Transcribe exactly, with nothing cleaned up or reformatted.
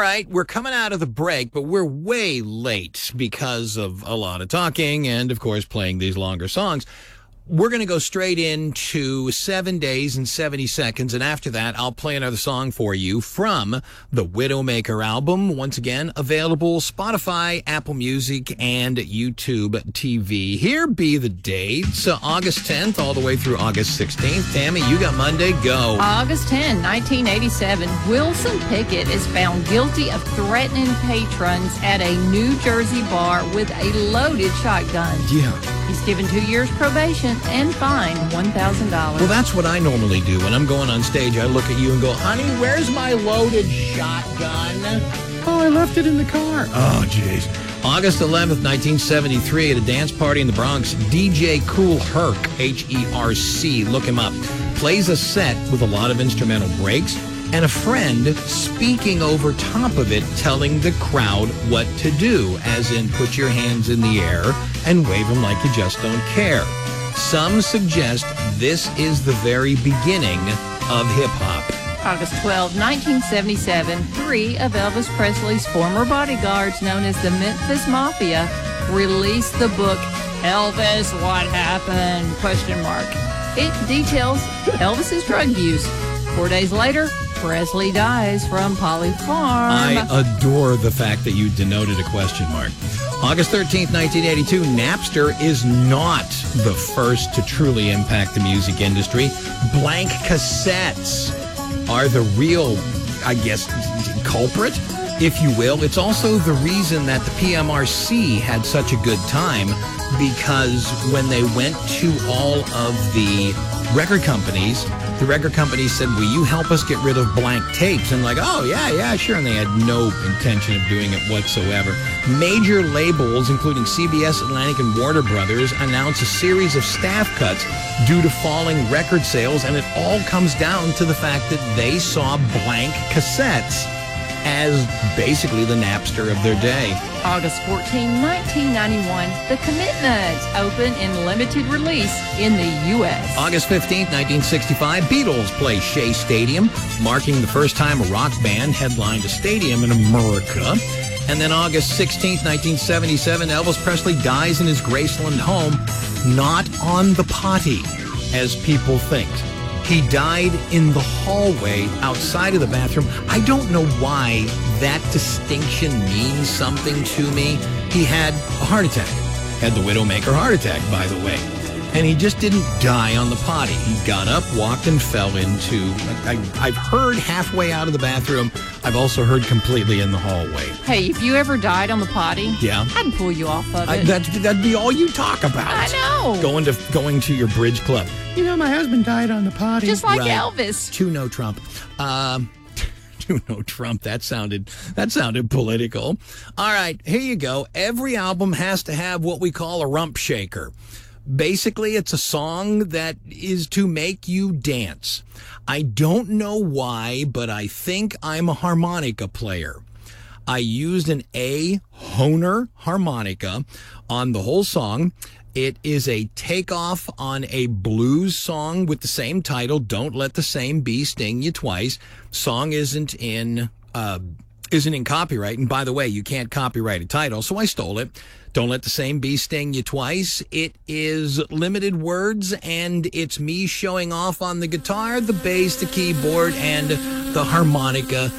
right, we're coming out of the break, but we're way late because of a lot of talking and, of course, playing these longer songs. We're going to go straight into seven days and seventy seconds, and after that, I'll play another song for you from the Widowmaker album. Once again, available Spotify, Apple Music, and YouTube T V. Here be the dates, uh, August tenth all the way through August sixteenth. Tammy, you got Monday, go. August tenth, nineteen eighty-seven, Wilson Pickett is found guilty of threatening patrons at a New Jersey bar with a loaded shotgun. Yeah. He's given two years probation and fined one thousand dollars. Well, that's what I normally do. When I'm going on stage, I look at you and go, honey, where's my loaded shotgun? Oh, I left it in the car. Oh, jeez. August eleventh, nineteen seventy-three, at a dance party in the Bronx, D J Kool Herc, H E R C, look him up, plays a set with a lot of instrumental breaks and a friend speaking over top of it, telling the crowd what to do, as in put your hands in the air and wave them like you just don't care. Some suggest this is the very beginning of hip-hop. August twelfth, nineteen seventy-seven, three of Elvis Presley's former bodyguards, known as the Memphis Mafia, released the book Elvis, What Happened? Question mark. It details Elvis's drug use. Four days later, Presley dies from polyfarm. I adore the fact that you denoted a question mark. August thirteenth, nineteen eighty-two, Napster is not the first to truly impact the music industry. Blank cassettes are the real, I guess, culprit, if you will. It's also the reason that the P M R C had such a good time, because when they went to all of the record companies, the record companies said, will you help us get rid of blank tapes? And like, oh, yeah, yeah, sure. And they had no intention of doing it whatsoever. Major labels, including C B S, Atlantic, and Warner Brothers, announced a series of staff cuts due to falling record sales. And it all comes down to the fact that they saw blank cassettes as basically the Napster of their day. August fourteenth, nineteen ninety-one, The Commitments open in limited release in the U S August fifteenth, nineteen sixty-five, Beatles play Shea Stadium, marking the first time a rock band headlined a stadium in America. And then August sixteenth, nineteen seventy-seven, Elvis Presley dies in his Graceland home, not on the potty, as people think. He died in the hallway outside of the bathroom. I don't know why that distinction means something to me. He had a heart attack. Had the Widowmaker heart attack, by the way. And he just didn't die on the potty. He got up, walked, and fell into... I, I've heard halfway out of the bathroom. I've also heard completely in the hallway. Hey, if you ever died on the potty, yeah, I'd pull you off of it. I, that'd, that'd be all you talk about. I know. Going to going to your bridge club. You know, my husband died on the potty. Just like right. Elvis. To no Trump. Um... To no Trump. That sounded that sounded political. All right, here you go. Every album has to have what we call a rump shaker. Basically, it's a song that is to make you dance. I don't know why, but I think I'm a harmonica player. I used an A Hohner harmonica on the whole song. It is a takeoff on a blues song with the same title, Don't Let the Same Bee Sting You Twice. Song isn't in uh, isn't in copyright. And by the way, you can't copyright a title, so I stole it. Don't Let the Same Bee Sting You Twice. It is limited words, and it's me showing off on the guitar, the bass, the keyboard, and the harmonica.